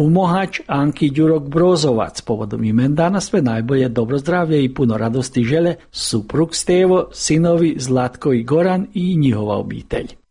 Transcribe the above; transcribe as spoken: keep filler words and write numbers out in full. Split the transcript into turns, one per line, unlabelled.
Umohač Anki Đurok Brozovac povodom imendana sve najbolje, dobro zdravlje i puno radosti žele suprug Stevo, sinovi Zlatko i Goran i njihova obitelj.